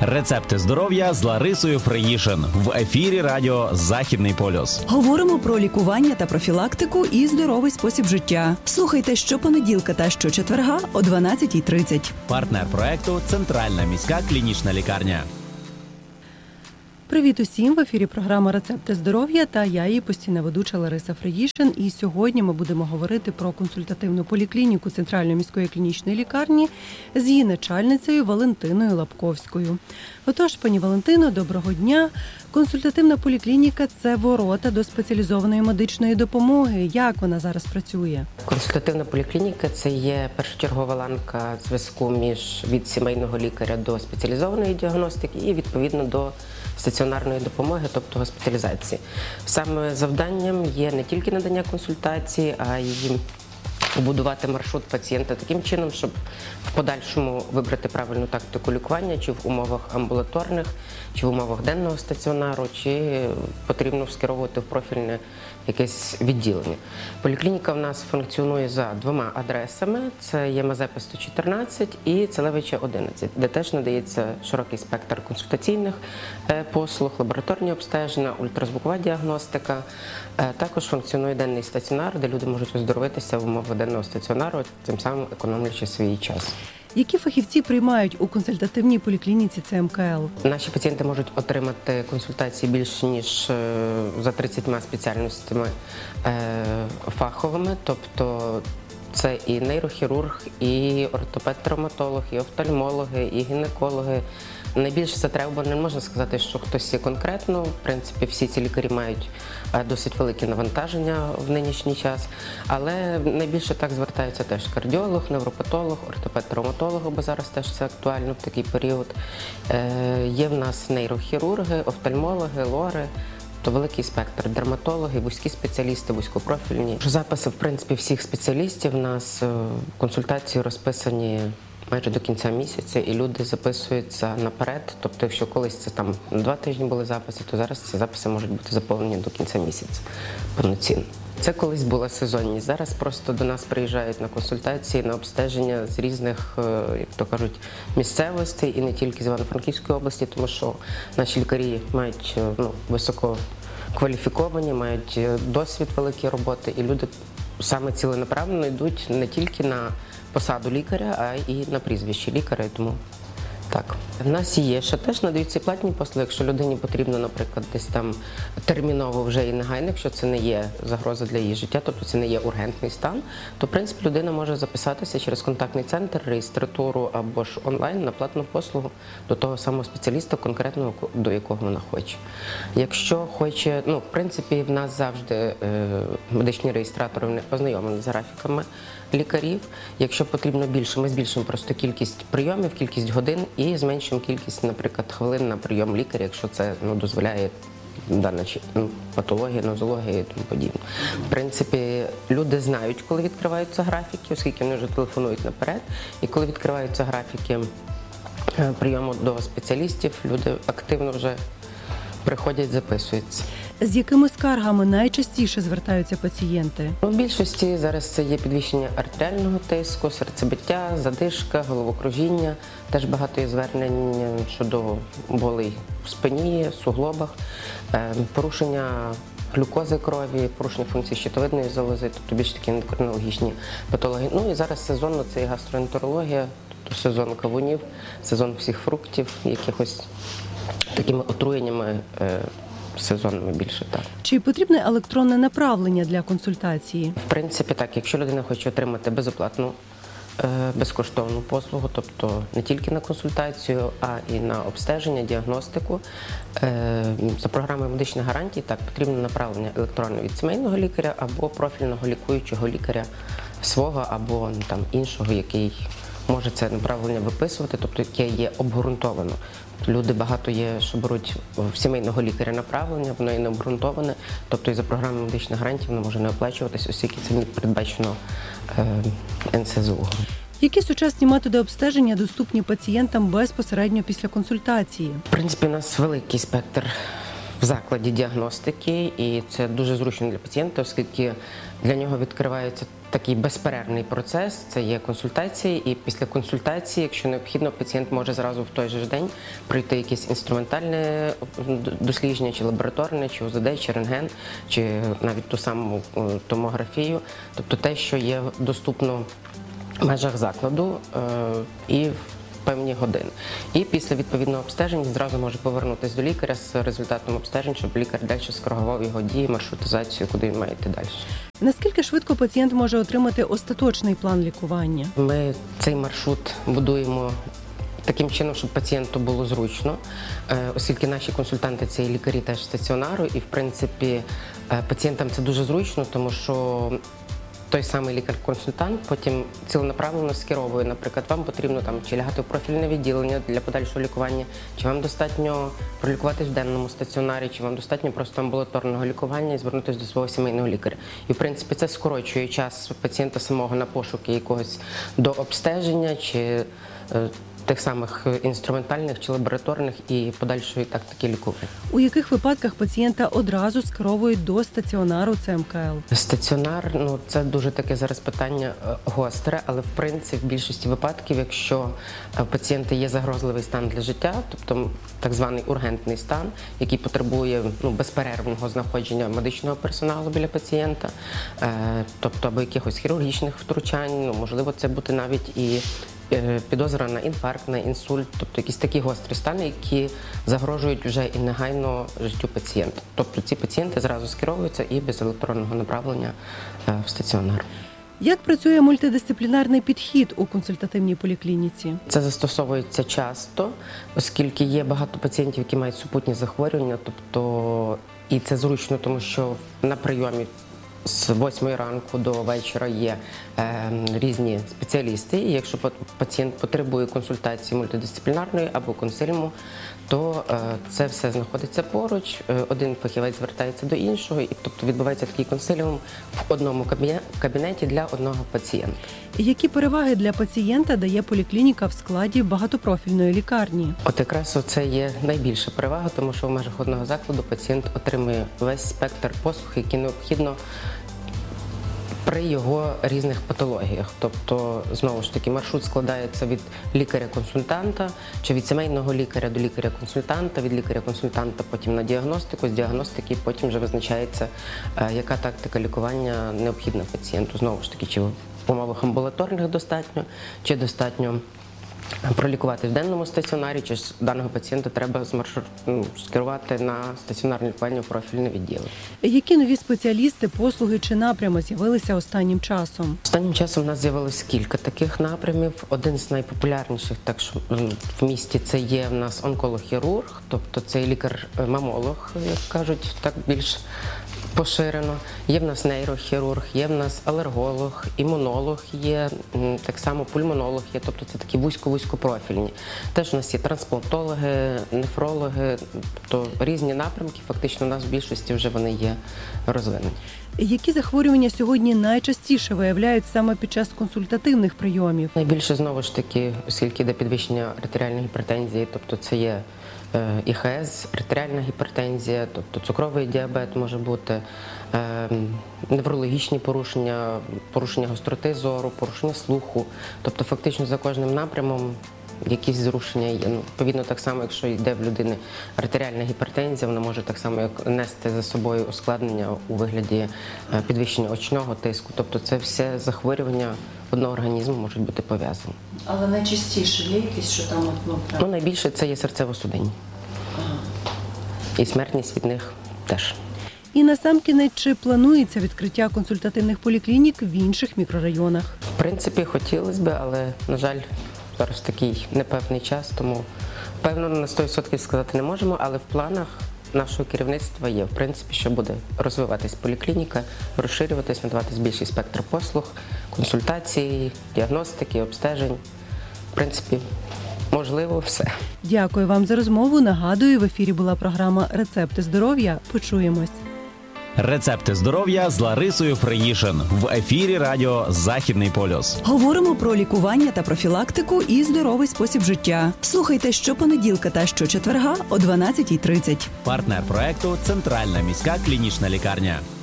Рецепти здоров'я з Ларисою Фриїшин. В ефірі радіо «Західний полюс». Говоримо про лікування та профілактику і здоровий спосіб життя. Слухайте щопонеділка та щочетверга о 12:30. Партнер проекту – Центральна міська клінічна лікарня. Привіт усім! В ефірі програма «Рецепти здоров'я» та я, її постійна ведуча Лариса Фриїшин. І сьогодні ми будемо говорити про консультативну поліклініку Центральної міської клінічної лікарні з її начальницею Валентиною Лапковською. Отож, пані Валентино, доброго дня! Консультативна поліклініка – це ворота до спеціалізованої медичної допомоги. Як вона зараз працює? Консультативна поліклініка – це є першочергова ланка зв'язку від сімейного лікаря до спеціалізованої діагностики і, відповідно, до стаціонарної допомоги, тобто госпіталізації. Саме завданням є не тільки надання консультації, а й побудувати маршрут пацієнта таким чином, щоб в подальшому вибрати правильну тактику лікування, чи в умовах амбулаторних, чи в умовах денного стаціонару, чи потрібно скеровувати в профільне якесь відділення. Поліклініка в нас функціонує за двома адресами. Це є Мазепи 114 і Целевича 11, де теж надається широкий спектр консультаційних послуг, лабораторні обстеження, ультразвукова діагностика. Також функціонує денний стаціонар, де люди можуть оздоровитися в умовах денного стаціонару, тим самим економлячи свій час. Які фахівці приймають у консультативній поліклініці ЦМКЛ? Наші пацієнти можуть отримати консультації більш ніж за 30 спеціальностями фаховими, тобто це і нейрохірург, і ортопед-травматолог, і офтальмологи, і гінекологи. Найбільше затребувані, не можна сказати, що хтось є конкретно. В принципі, всі ці лікарі мають досить велике навантаження в нинішній час. Але найбільше так звертаються теж кардіолог, невропатолог, ортопед-травматолог, бо зараз теж це актуально в такий період. Є в нас нейрохірурги, офтальмологи, лори. То великий спектр, дерматологи, вузькі спеціалісти, вузькопрофільні. Записи, в принципі, всіх спеціалістів у нас консультації розписані майже до кінця місяця, і люди записуються наперед. Тобто, якщо колись це там 2 тижні були записи, то зараз ці записи можуть бути заповнені до кінця місяця повноцінно. Це колись була сезонність. Зараз просто до нас приїжджають на консультації, на обстеження з різних, як то кажуть, місцевостей, і не тільки з Івано-Франківської області, тому що наші лікарі мають високо кваліфіковані, мають досвід великої роботи, і люди саме ціленаправленно йдуть не тільки на посаду лікаря, а і на прізвище лікаря, тому так. В нас є ще теж надаються платні послуги, якщо людині потрібно, наприклад, десь там терміново вже і негайно, якщо це не є загроза для її життя, тобто це не є ургентний стан, то, в принципі, людина може записатися через контактний центр, реєстратуру або ж онлайн на платну послугу до того самого спеціаліста, конкретного, до якого вона хоче. Якщо хоче, в принципі, в нас завжди медичні реєстратори вони ознайомлені з графіками лікарів. Якщо потрібно більше, ми збільшимо просто кількість прийомів, кількість годин і зменшимо кількість, наприклад, хвилин на прийом лікаря, якщо це дозволяє дана патологія, нозологія і тому подібне. В принципі, люди знають, коли відкриваються графіки, оскільки вони вже телефонують наперед, і коли відкриваються графіки прийому до спеціалістів, люди активно вже приходять, записуються. З якими скаргами найчастіше звертаються пацієнти? В більшості зараз це є підвищення артеріального тиску, серцебиття, задишка, головокружіння. Теж багато є звернень щодо болей в спині, суглобах, порушення глюкози крові, порушення функції щитовидної залози, тобто більш такі ендокринологічні патології. І зараз сезонно це і гастроентерологія, тобто сезон кавунів, сезон всіх фруктів, якихось такими отруєннями сезонними більше, так. Чи потрібне електронне направлення для консультації? В принципі, так. Якщо людина хоче отримати безоплатну, безкоштовну послугу, тобто не тільки на консультацію, а і на обстеження, діагностику, за програмою медичних гарантій, так, потрібно направлення електронне від сімейного лікаря або профільного лікуючого лікаря свого або іншого, який може це направлення виписувати, тобто яке є обґрунтовано. Люди багато є, що беруть в сімейного лікаря направлення, воно є не обґрунтоване, тобто і за програмою медичних гарантій воно може не оплачуватись, оскільки це не передбачено НСЗУ. Які сучасні методи обстеження доступні пацієнтам безпосередньо після консультації? В принципі, у нас великий спектр в закладі діагностики, і це дуже зручно для пацієнта, оскільки для нього відкривається такий безперервний процес, це є консультації, і після консультації, якщо необхідно, пацієнт може зразу в той же день пройти якесь інструментальне дослідження, чи лабораторне, чи УЗД, чи рентген, чи навіть ту саму томографію, тобто те, що є доступно в межах закладу і в певні години. І після відповідного обстеження зразу може повернутися до лікаря з результатом обстежень, щоб лікар далі скоригував його дії, маршрутизацію, куди він має йти далі. Наскільки швидко пацієнт може отримати остаточний план лікування? Ми цей маршрут будуємо таким чином, щоб пацієнту було зручно, оскільки наші консультанти – це і лікарі теж стаціонару, і в принципі пацієнтам це дуже зручно, тому що той самий лікар-консультант потім ціленаправленно скеровує, наприклад, вам потрібно там чи лягати в профільне відділення для подальшого лікування, чи вам достатньо пролікуватись в денному стаціонарі, чи вам достатньо просто амбулаторного лікування і звернутися до свого сімейного лікаря. І в принципі це скорочує час пацієнта самого на пошуки якогось до обстеження, чи тих самих інструментальних чи лабораторних і подальшої тактики лікування. У яких випадках пацієнта одразу скеровують до стаціонару ЦМКЛ? Стаціонар, це дуже таке зараз питання гостре, але в принципі в більшості випадків, якщо у пацієнта є загрозливий стан для життя, тобто так званий ургентний стан, який потребує безперервного знаходження медичного персоналу біля пацієнта, тобто або якихось хірургічних втручань, можливо це бути навіть і підозра на інфаркт, на інсульт, тобто якісь такі гострі стани, які загрожують вже і негайно життю пацієнта. Тобто ці пацієнти зразу скеровуються і без електронного направлення в стаціонар. Як працює мультидисциплінарний підхід у консультативній поліклініці? Це застосовується часто, оскільки є багато пацієнтів, які мають супутні захворювання, тобто і це зручно, тому що на прийомі з 8 ранку до вечора є різні спеціалісти, і якщо пацієнт потребує консультації мультидисциплінарної або консиліуму, то це все знаходиться поруч, один фахівець звертається до іншого, і тобто відбувається такий консиліум в одному кабінеті для одного пацієнта. Які переваги для пацієнта дає поліклініка в складі багатопрофільної лікарні? От якраз це є найбільша перевага, тому що в межах одного закладу пацієнт отримує весь спектр послуг, які необхідно при його різних патологіях. Тобто, знову ж таки, маршрут складається від лікаря-консультанта, чи від сімейного лікаря до лікаря-консультанта, від лікаря-консультанта потім на діагностику, з діагностики потім вже визначається, яка тактика лікування необхідна пацієнту. Знову ж таки, чи в умовах амбулаторних достатньо, чи достатньо пролікувати в денному стаціонарі, чи ж даного пацієнта треба скерувати на стаціонарне лікування в профільне відділення. Які нові спеціалісти, послуги чи напрями з'явилися останнім часом? Останнім часом у нас з'явилось кілька таких напрямів. Один з найпопулярніших в місті це є в нас онколог-хірург, тобто це лікар-мамолог, як кажуть, так більш поширено. Є в нас нейрохірург, є в нас алерголог, імунолог є, так само пульмонолог є, тобто це такі вузько-вузькопрофільні. Теж у нас є трансплантологи, нефрологи, тобто різні напрямки, фактично у нас в більшості вже вони є розвинені. Які захворювання сьогодні найчастіше виявляють саме під час консультативних прийомів? Найбільше, знову ж таки, оскільки йде підвищення артеріальної гіпертензії, тобто це є ІХС, артеріальна гіпертензія, тобто цукровий діабет може бути, неврологічні порушення, порушення гостроти зору, порушення слуху. Тобто фактично за кожним напрямом якісь зрушення є. Відповідно, так само, якщо йде в людини артеріальна гіпертензія, вона може так само як нести за собою ускладнення у вигляді підвищення очного тиску. Тобто це все захворювання одного організму можуть бути пов'язані. Але найчастіше є якісь, що там найбільше це є серцево-судинні. Ага. І смертність від них теж. І насамкінець, чи планується відкриття консультативних поліклінік в інших мікрорайонах? В принципі, хотілося б, але, на жаль, зараз такий непевний час, тому певно на 100% сказати не можемо, але в планах нашого керівництва є, в принципі, що буде розвиватись поліклініка, розширюватись, надаватись більший спектр послуг, консультацій, діагностики, обстежень. В принципі, можливо, все. Дякую вам за розмову. Нагадую, в ефірі була програма «Рецепти здоров'я». Почуємось. Рецепти здоров'я з Ларисою Фреїшин в ефірі радіо «Західний полюс». Говоримо про лікування та профілактику і здоровий спосіб життя. Слухайте щопонеділка та щочетверга о 12:30. Партнер проекту – Центральна міська клінічна лікарня.